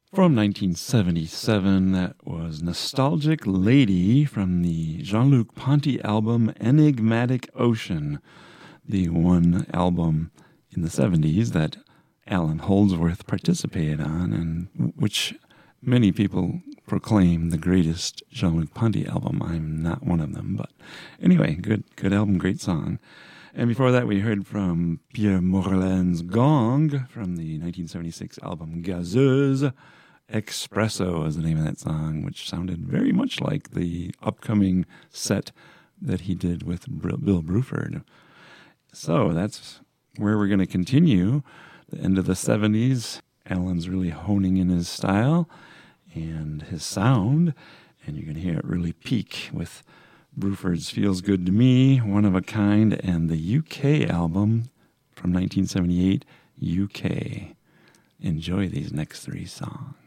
From 1977, that was Nostalgic Lady from the Jean-Luc Ponty album Enigmatic Ocean, the one album in the 70s that Allan Holdsworth participated on, and which many people proclaim the greatest Jean-Luc Ponty album. I'm not one of them, but anyway, good album, great song. And before that, we heard from Pierre Morellin's Gong from the 1976 album Gazeuse. Espresso is the name of that song, which sounded very much like the upcoming set that he did with Bill Bruford. So that's where we're going to continue. The end of the 70s, Allan's really honing in his style and his sound, and you're going to hear it really peak with Bruford's Feels Good to Me, One of a Kind, and the UK album from 1978, UK. Enjoy these next three songs.